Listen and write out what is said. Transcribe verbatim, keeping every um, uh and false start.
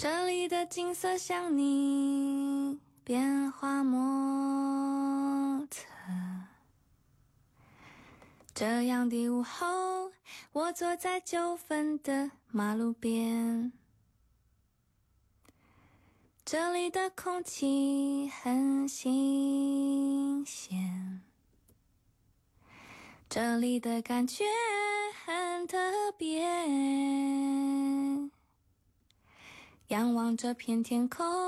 这里的景色像你变化莫测，这样的午后，我坐在九份的马路边，这里的空气很新鲜，这里的感觉很特别，仰望这片天空，